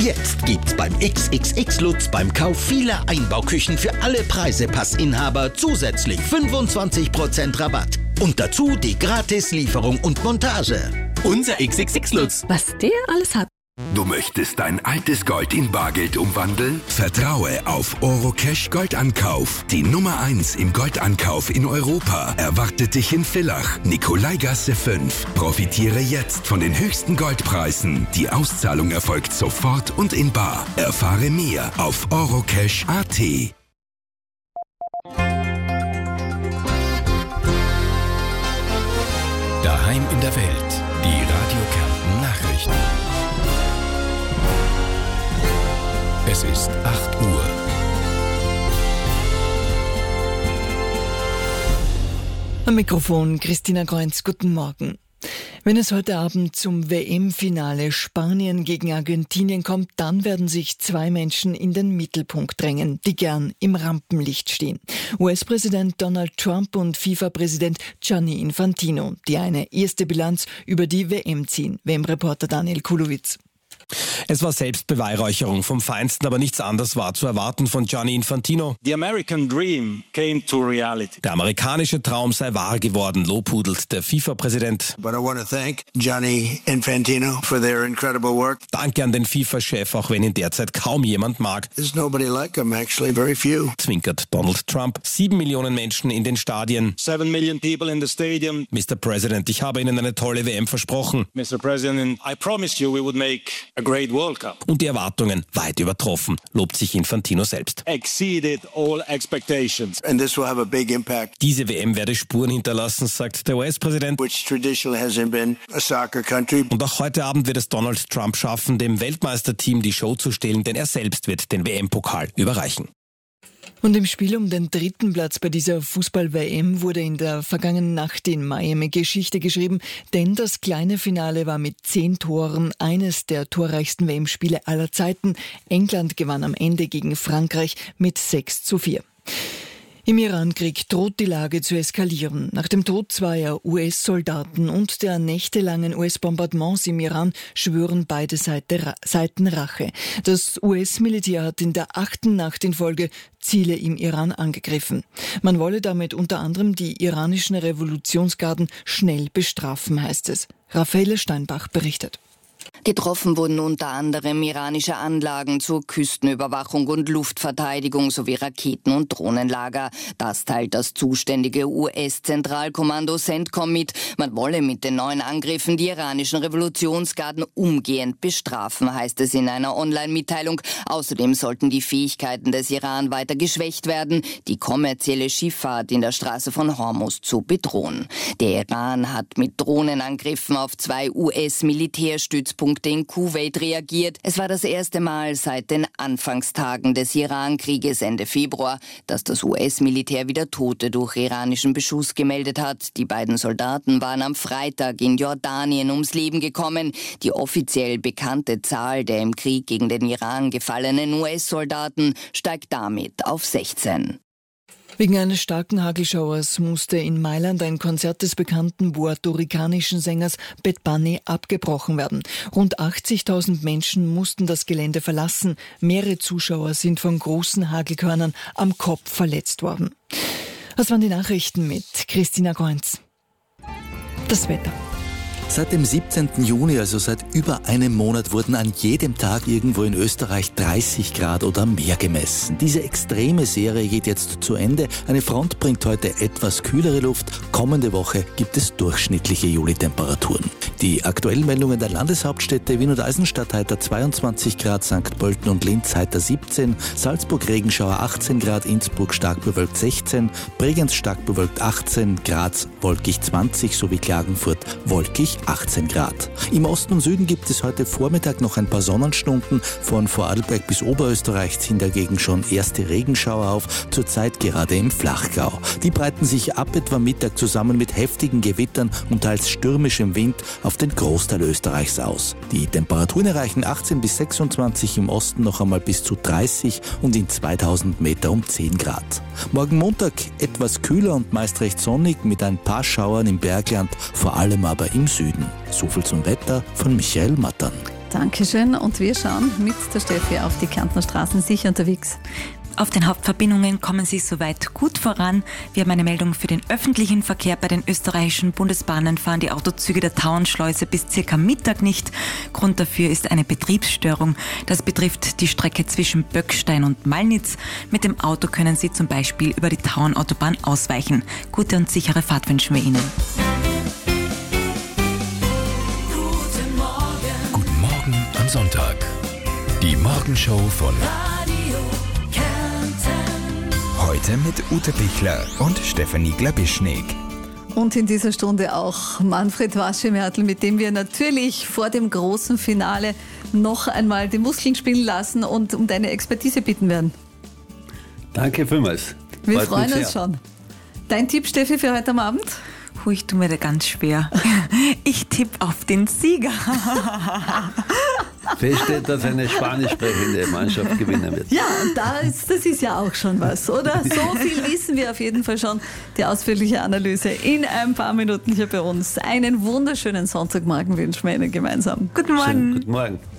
Jetzt gibt's beim XXX Lutz beim Kauf vieler Einbauküchen für alle Preisepassinhaber zusätzlich 25% Rabatt. Und dazu die Gratis-Lieferung und Montage. Unser XXX Lutz. Was der alles hat. Du möchtest dein altes Gold in Bargeld umwandeln? Vertraue auf Orocash Goldankauf. Die Nummer 1 im Goldankauf in Europa erwartet dich in Villach, Nikolaigasse 5. Profitiere jetzt von den höchsten Goldpreisen. Die Auszahlung erfolgt sofort und in bar. Erfahre mehr auf orocash.at. Daheim in der Welt. Die Radio Kärnten Nachrichten. Es ist 8 Uhr. Am Mikrofon Christina Kreunz, guten Morgen. Wenn es heute Abend zum WM-Finale Spanien gegen Argentinien kommt, dann werden sich 2 Menschen in den Mittelpunkt drängen, die gern im Rampenlicht stehen. US-Präsident Donald Trump und FIFA-Präsident Gianni Infantino, die eine erste Bilanz über die WM ziehen. WM-Reporter Daniel Kulowitz. Es war Selbstbeweihräucherung vom Feinsten, aber nichts anderes war zu erwarten von Gianni Infantino. The American dream came to reality. Der amerikanische Traum sei wahr geworden, lobhudelt der FIFA-Präsident. But I want to thank Gianni Infantino for their incredible work. Danke an den FIFA-Chef, auch wenn ihn derzeit kaum jemand mag. There's nobody like him, actually, very few. Zwinkert Donald Trump. 7 Millionen Menschen in den Stadien. 7 million people in the stadium. Mr. President, ich habe Ihnen eine tolle WM versprochen. Mr. President, I promised you we would make a great World Cup. Und die Erwartungen weit übertroffen, lobt sich Infantino selbst. Exceeded all expectations. And this will have a big impact. Diese WM werde Spuren hinterlassen, sagt der US-Präsident. Which traditionally hasn't been a soccer country. Und auch heute Abend wird es Donald Trump schaffen, dem Weltmeisterteam die Show zu stehlen, denn er selbst wird den WM-Pokal überreichen. Und im Spiel um den 3. Platz bei dieser Fußball-WM wurde in der vergangenen Nacht in Miami Geschichte geschrieben, denn das kleine Finale war mit 10 Toren eines der torreichsten WM-Spiele aller Zeiten. England gewann am Ende gegen Frankreich mit 6:4. Im Irankrieg droht die Lage zu eskalieren. Nach dem Tod 2 US-Soldaten und der nächtelangen US-Bombardements im Iran schwören beide Seiten Rache. Das US-Militär hat in der 8. Nacht in Folge Ziele im Iran angegriffen. Man wolle damit unter anderem die iranischen Revolutionsgarden schnell bestrafen, heißt es. Raffaele Steinbach berichtet. Getroffen wurden unter anderem iranische Anlagen zur Küstenüberwachung und Luftverteidigung sowie Raketen- und Drohnenlager. Das teilt das zuständige US-Zentralkommando CENTCOM mit. Man wolle mit den neuen Angriffen die iranischen Revolutionsgarden umgehend bestrafen, heißt es in einer Online-Mitteilung. Außerdem sollten die Fähigkeiten des Iran weiter geschwächt werden, die kommerzielle Schifffahrt in der Straße von Hormuz zu bedrohen. Der Iran hat mit Drohnenangriffen auf 2 US-Militärstützpunkte in Kuwait reagiert. Es war das erste Mal seit den Anfangstagen des Iran-Krieges Ende Februar, dass das US-Militär wieder Tote durch iranischen Beschuss gemeldet hat. Die beiden Soldaten waren am Freitag in Jordanien ums Leben gekommen. Die offiziell bekannte Zahl der im Krieg gegen den Iran gefallenen US-Soldaten steigt damit auf 16. Wegen eines starken Hagelschauers musste in Mailand ein Konzert des bekannten puerto-ricanischen Sängers Bad Bunny abgebrochen werden. Rund 80.000 Menschen mussten das Gelände verlassen. Mehrere Zuschauer sind von großen Hagelkörnern am Kopf verletzt worden. Das waren die Nachrichten mit Christina Kreunz. Das Wetter. Seit dem 17. Juni, also seit über einem Monat, wurden an jedem Tag irgendwo in Österreich 30 Grad oder mehr gemessen. Diese extreme Serie geht jetzt zu Ende. Eine Front bringt heute etwas kühlere Luft. Kommende Woche gibt es durchschnittliche Juli-Temperaturen. Die aktuellen Meldungen der Landeshauptstädte Wien und Eisenstadt heiter 22 Grad, St. Pölten und Linz heiter 17, Salzburg Regenschauer 18 Grad, Innsbruck stark bewölkt 16, Bregenz stark bewölkt 18, Graz wolkig 20 sowie Klagenfurt wolkig 18 Grad. Im Osten und Süden gibt es heute Vormittag noch ein paar Sonnenstunden. Von Vorarlberg bis Oberösterreich ziehen dagegen schon erste Regenschauer auf, zurzeit gerade im Flachgau. Die breiten sich ab etwa Mittag zusammen mit heftigen Gewittern und teils stürmischem Wind auf den Großteil Österreichs aus. Die Temperaturen erreichen 18 bis 26, im Osten noch einmal bis zu 30 und in 2000 Meter um 10 Grad. Morgen Montag etwas kühler und meist recht sonnig mit ein paar Schauern im Bergland, vor allem aber im Süden. So viel zum Wetter von Michael Mattern. Dankeschön. Und wir schauen mit der Steffi auf die Kärntner Straßen sicher unterwegs. Auf den Hauptverbindungen kommen Sie soweit gut voran. Wir haben eine Meldung für den öffentlichen Verkehr. Bei den österreichischen Bundesbahnen fahren die Autozüge der Tauernschleuse bis circa Mittag nicht. Grund dafür ist eine Betriebsstörung. Das betrifft die Strecke zwischen Böckstein und Malnitz. Mit dem Auto können Sie zum Beispiel über die Tauernautobahn ausweichen. Gute und sichere Fahrt wünschen wir Ihnen. Guten Morgen am Sonntag. Die Morgenshow von Heute mit Ute Pichler und Stefanie Glabischnik. Und in dieser Stunde auch Manfred Waschemertl, mit dem wir natürlich vor dem großen Finale noch einmal die Muskeln spielen lassen und um deine Expertise bitten werden. Danke vielmals. Wir freuen uns schon. Dein Tipp, Steffi, für heute am Abend? Ich tue mir da ganz schwer. Ich tippe auf den Sieger. Feststeht, dass eine spanisch sprechende Mannschaft gewinnen wird. Ja, das ist ja auch schon was, oder? So viel wissen wir auf jeden Fall schon. Die ausführliche Analyse in ein paar Minuten hier bei uns. Einen wunderschönen Sonntagmorgen wünschen wir Ihnen gemeinsam. Guten Morgen. Guten Morgen.